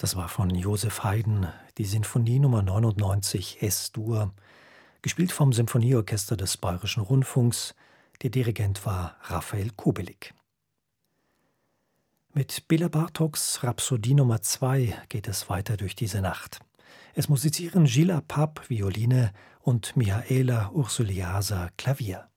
Das war von Joseph Haydn, die Sinfonie Nummer 99 Es-Dur, gespielt vom Symphonieorchester des Bayerischen Rundfunks. Der Dirigent war Raphael Kubelik. Mit Bela Bartoks Rhapsodie Nummer 2 geht es weiter durch diese Nacht. Es musizieren Gilles Apap, Violine und Mihaela Ursuliasa, Klavier.